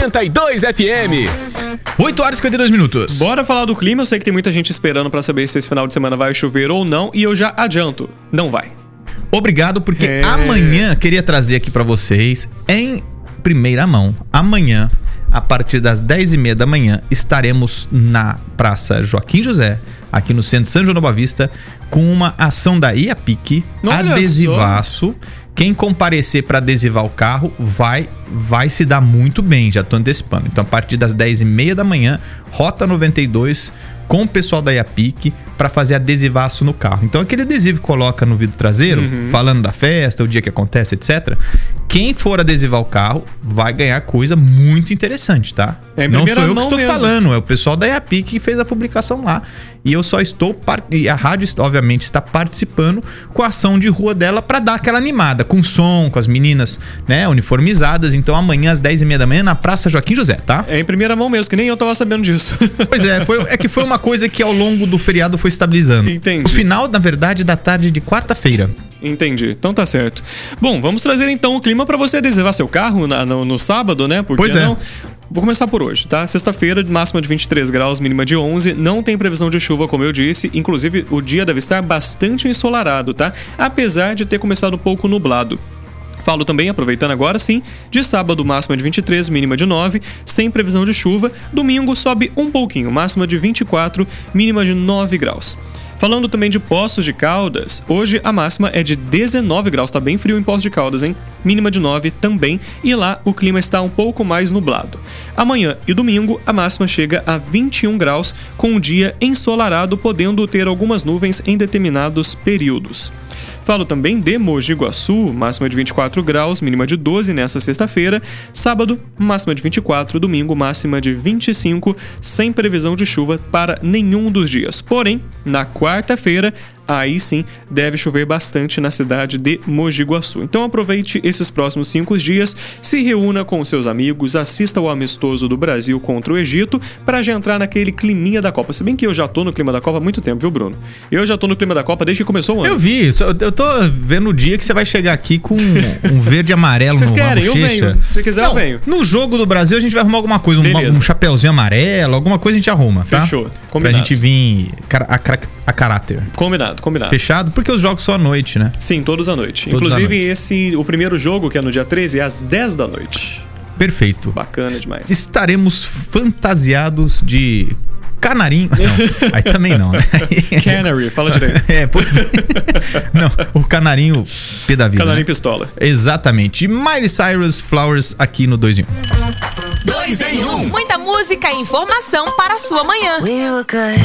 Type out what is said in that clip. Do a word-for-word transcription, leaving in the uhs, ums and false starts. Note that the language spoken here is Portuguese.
noventa e dois F M. oito horas e cinquenta e dois minutos. Bora falar do clima. Eu sei que tem muita gente esperando pra saber se esse final de semana vai chover ou não. E eu já adianto, não vai. Obrigado, porque é... amanhã queria trazer aqui pra vocês, em primeira mão, amanhã, a partir das dez e meia da manhã, estaremos na Praça Joaquim José, aqui no centro de São João da Boa Vista, com uma ação da IAPIC, adesivaço. Quem comparecer para adesivar o carro vai, vai se dar muito bem, já tô antecipando. Então, a partir das dez e meia da manhã, Rota noventa e dois, com o pessoal da IAPIC, para fazer adesivaço no carro. Então, aquele adesivo que coloca no vidro traseiro, uhum. falando da festa, o dia que acontece, etcétera. Quem for adesivar o carro vai ganhar coisa muito interessante, tá? É, não sou eu que estou mesmo. falando, é o pessoal da IAPIC que fez a publicação lá. E eu só estou... Par... E a rádio, obviamente, está participando com a ação de rua dela para dar aquela animada, com som, com as meninas, né, uniformizadas. Então, amanhã, às dez e meia da manhã, na Praça Joaquim José, tá? É em primeira mão mesmo, que nem eu tava sabendo disso. Pois é, foi, é que foi uma coisa que ao longo do feriado foi estabilizando. Entendi. No final, na verdade, da tarde de quarta-feira. Entendi, então tá certo. Bom, vamos trazer então o clima pra você adesivar seu carro na, no, no sábado, né? Por que pois é. não? Vou começar por hoje, tá? Sexta-feira, máxima de vinte e três graus, mínima de onze. Não tem previsão de chuva, como eu disse. Inclusive, o dia deve estar bastante ensolarado, tá? Apesar de ter começado um pouco nublado. Falo também, aproveitando agora sim, de sábado máxima de vinte e três, mínima de nove, sem previsão de chuva. Domingo sobe um pouquinho, máxima de vinte e quatro, mínima de nove graus. Falando também de Poços de Caldas, hoje a máxima é de dezenove graus, tá bem frio em Poços de Caldas, hein? Mínima de nove também, e lá o clima está um pouco mais nublado. Amanhã e domingo a máxima chega a vinte e um graus, com um dia ensolarado, podendo ter algumas nuvens em determinados períodos. Falo também de Mogi Guaçu, máxima de vinte e quatro graus, mínima de doze nessa sexta-feira. Sábado, máxima de vinte e quatro, domingo, máxima de vinte e cinco, sem previsão de chuva para nenhum dos dias. Porém, na quarta-feira, aí sim deve chover bastante na cidade de Mogi Guaçu. Então aproveite esses próximos cinco dias, se reúna com seus amigos, assista ao amistoso do Brasil contra o Egito para já entrar naquele climinha da Copa. Se bem que eu já tô no clima da Copa há muito tempo, viu, Bruno? Eu já tô no clima da Copa desde que começou o ano. Eu vi isso, eu tô vendo o dia que você vai chegar aqui com um verde e amarelo. Vocês no querem? Eu venho. Se quiser, Não, eu venho. No jogo do Brasil a gente vai arrumar alguma coisa, um, um chapéuzinho amarelo, alguma coisa a gente arruma, tá? Fechou, combinado. Pra gente vir a, a, a caráter. Combinado, combinado. Fechado? Porque os jogos são à noite, né? Sim, todos à noite. Todos Inclusive, à noite. esse, o primeiro jogo, que é no dia treze, é às dez da noite. Perfeito. Bacana demais. Estaremos fantasiados de canarinho. Não, aí também não, né? Canary, fala direito. É, pois é. Não, o canarinho pé da vida. Canarinho né? pistola. Exatamente. Miley Cyrus, Flowers, aqui no dois em um. dois em um. Muita música e informação para a sua manhã. We were good.